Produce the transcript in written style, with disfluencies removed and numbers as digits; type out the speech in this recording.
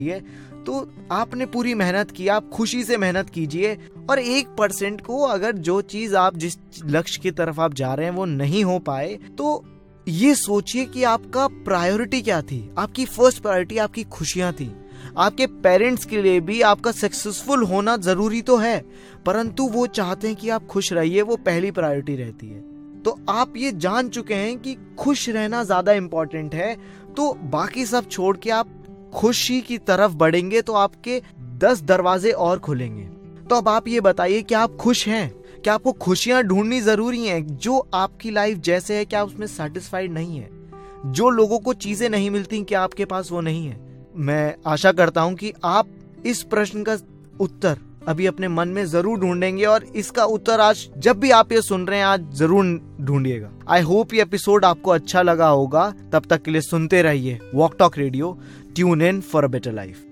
है तो आपने पूरी मेहनत की, आप खुशी से मेहनत कीजिए। और 1% को अगर जो चीज आप जिस लक्ष्य की तरफ आप जा रहे हैं वो नहीं हो पाए तो ये सोचिए कि आपका प्रायोरिटी क्या थी। आपकी फर्स्ट प्रायोरिटी आपकी खुशियां थी। आपके पेरेंट्स के लिए भी आपका सक्सेसफुल होना जरूरी तो है, परंतु वो चाहते हैं कि आप खुश रहिए, वो पहली प्रायोरिटी रहती है। तो आप ये जान चुके हैं कि खुश रहना ज्यादा इंपॉर्टेंट है, तो बाकी सब छोड़ के आप खुशी की तरफ बढ़ेंगे तो आपके 10 दरवाजे और खुलेंगे। तो अब आप ये बताइए कि आप खुश हैं? क्या आपको खुशियां ढूंढनी जरूरी हैं? जो आपकी लाइफ जैसे है क्या उसमें सेटिस्फाइड नहीं है? जो लोगों को चीजें नहीं मिलती क्या आपके पास वो नहीं है? मैं आशा करता हूं कि आप इस प्रश्न का उत्तर अभी अपने मन में जरूर ढूंढेंगे और इसका उत्तर आज जब भी आप ये सुन रहे हैं आज जरूर ढूंढिएगा। आई होप ये एपिसोड आपको अच्छा लगा होगा। तब तक के लिए सुनते रहिए walk talk radio. Tune in for a better life.